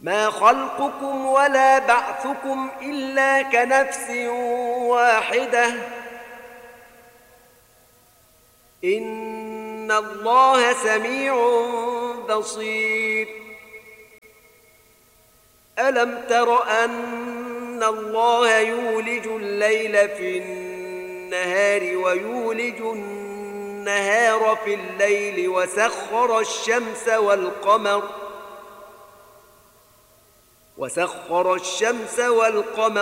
ما خلقكم ولا بعثكم إلا كنفس واحدة إن الله سميع بصير ألم تر أن الله يولج الليل في النهار ويولج النهار في الليل وسخر الشمس والقمر